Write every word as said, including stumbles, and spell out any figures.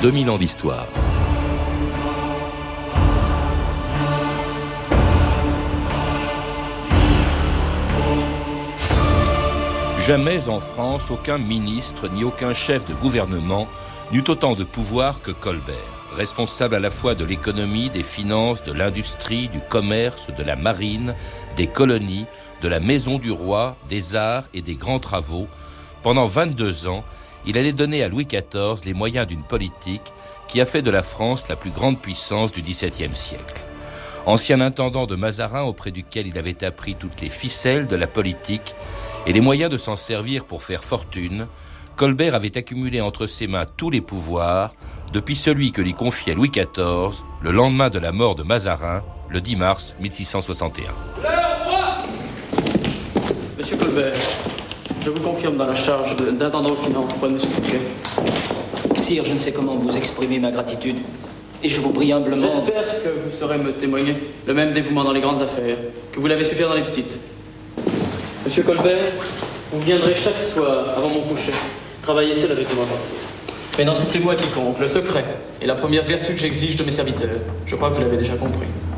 deux mille ans d'histoire. Jamais en France, aucun ministre ni aucun chef de gouvernement n'eut autant de pouvoir que Colbert, responsable à la fois de l'économie, des finances, de l'industrie, du commerce, de la marine, des colonies, de la maison du roi, des arts et des grands travaux. Pendant vingt-deux ans, il allait donner à Louis quatorze les moyens d'une politique qui a fait de la France la plus grande puissance du dix-septième siècle. Ancien intendant de Mazarin auprès duquel il avait appris toutes les ficelles de la politique et les moyens de s'en servir pour faire fortune, Colbert avait accumulé entre ses mains tous les pouvoirs depuis celui que lui confiait Louis quatorze le lendemain de la mort de Mazarin, le dix mars mille six cent soixante et un. Monsieur Colbert, je vous confirme dans la charge d'intendant aux finances auprès de Monsieur Fouquet. Sire, je ne sais comment vous exprimer ma gratitude, et je vous prie humblement... J'espère que vous saurez me témoigner le même dévouement dans les grandes affaires que vous l'avez su faire dans les petites. Monsieur Colbert, vous viendrez chaque soir, avant mon coucher, travailler seul avec moi. Mais n'en soufflez-moi quiconque, le secret est la première vertu que j'exige de mes serviteurs. Je crois que vous l'avez déjà compris.